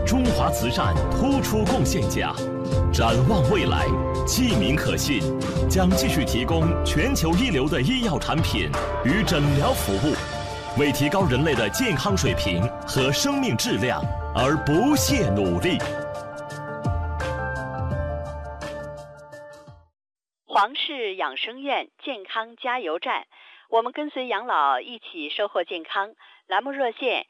中华慈善突出贡献奖。展望未来，既民可信，将继续提供全球一流的医药产品与诊疗服务，为提高人类的健康水平和生命质量而不懈努力。 黄氏养生院健康加油站，我们跟随养老一起收获健康。栏目热线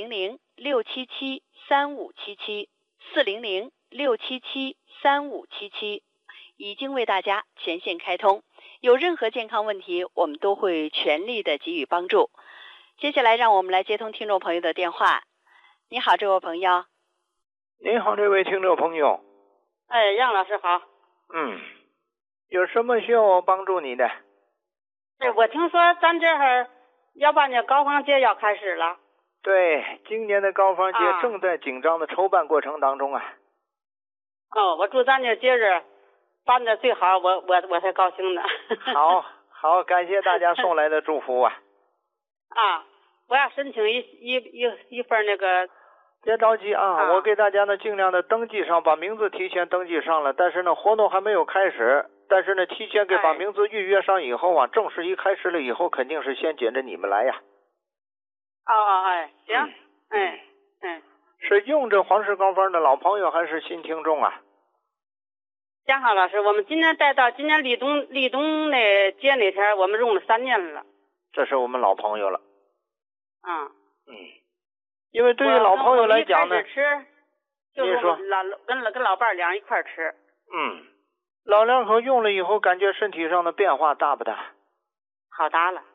400-677-3577，400-677-3577，已经为大家全线开通。有任何健康问题，我们都会全力的给予帮助。接下来让我们来接通听众朋友的电话。你好，这位朋友。 你好，这位听众朋友。 哎，杨老师好。 有什么需要我帮助你的？ 哎，我听说咱这儿要把那高坊节要开始了。 对，今年的高坊节正在紧张的筹办过程当中啊。 我祝咱这节日办的最好，我才高兴呢。 好，感谢大家送来的祝福啊。 我要申请一份那个。 别着急啊，我给大家呢尽量的登记上，把名字提前登记上了，但是呢活动还没有开始，但是呢提前给把名字预约上以后啊，正式一开始了以后，肯定是先紧着你们来呀。 行， 是用着黄氏高坊的老朋友还是新听众啊？ 江浩老师，我们今年带到今年立冬那节那天，我们用了3年了。 这是我们老朋友了。因为对于老朋友来讲呢， 就是跟老伴儿俩一块吃。 老两口用了以后，感觉身体上的变化大不大？ 好大了。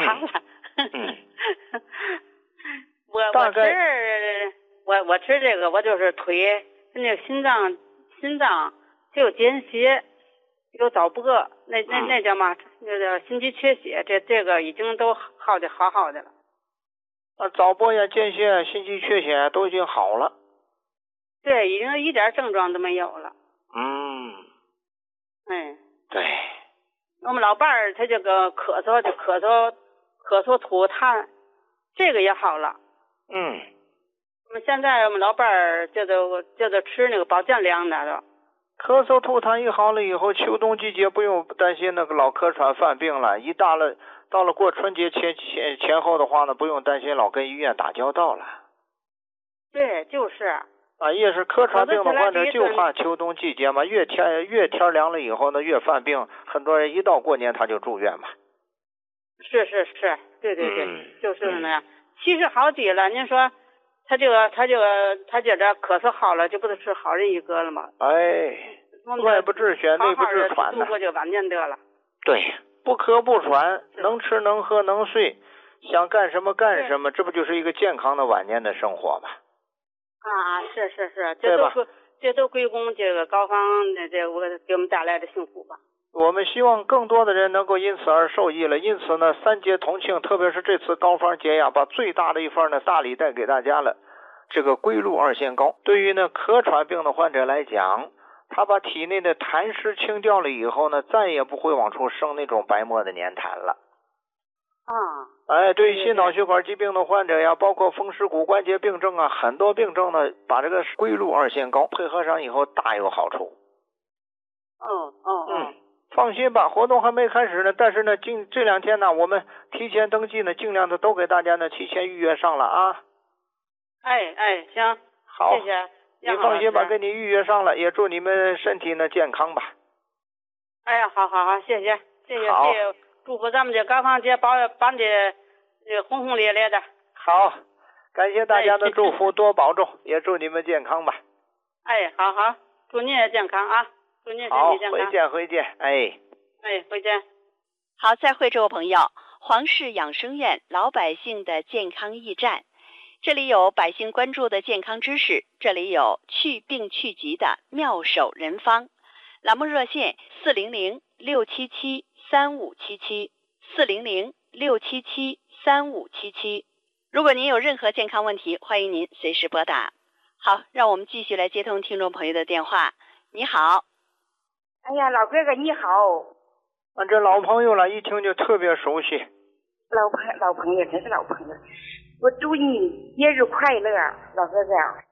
我吃这个，我就是腿那个心脏它有间歇，有早搏，那叫嘛？那叫心肌缺血，这个已经都好的了。 早搏呀、间歇、心肌缺血都已经好了。 对，已经一点症状都没有了。 对。 我们老伴儿他这个咳嗽吐痰，这个也好了。我们现在我们老伴儿就得吃那个保健粮来了。 咳嗽吐痰一好了以后，秋冬季节不用担心那个老咳喘犯病了。到了过春节前后的话呢，不用担心老跟医院打交道了。 对，就是也是咳喘病的患者就怕秋冬季节嘛，越天凉了以后呢，越犯病，很多人一到过年他就住院嘛。 是，对，就是那样。其实好极了，您说他这咳嗽好了，这不是好人一个了吗？外不治血，内不治喘度过这晚年得了。 对，不咳不喘，能吃能喝能睡，想干什么干什么，这不就是一个健康的晚年的生活吗？ 是， 这都归功这个高坊的给我们带来的幸福吧。 我们希望更多的人能够因此而受益了。因此呢，3节同庆，特别是这次高坊节呀，把最大的一份呢大礼带给大家了。这个龟鹿2仙膏，对于呢咳喘病的患者来讲，他把体内的痰湿清掉了以后呢，再也不会往出生那种白沫的粘痰了。对于心脑血管疾病的患者呀，包括风湿骨关节病症啊，很多病症呢，把这个龟鹿2仙膏配合上以后大有好处。放心吧，活动还没开始呢，但是呢这2天呢，我们提前登记呢，尽量的都给大家呢提前预约上了啊。 行， 好， 谢谢。 你放心吧，给你预约上了，也祝你们身体呢健康吧。 好，谢谢，祝福咱们这高坊节办的轰轰烈烈的。 好，感谢大家的祝福，多保重，也祝你们健康吧。 好，祝您也健康啊，祝您身体健康。 好，回见。 回见。 好，再会，这位朋友。黄氏养生院，老百姓的健康驿站。这里有百姓关注的健康知识，这里有去病去疾的妙手人方。栏目热线400-677-3577，400-677-3577。如果您有任何健康问题，欢迎您随时拨打。好，让我们继续来接通听众朋友的电话。你好。 哎呀，老哥哥你好。 这老朋友了，一听就特别熟悉。 老朋友，真是老朋友。我祝你节日快乐，老哥哥。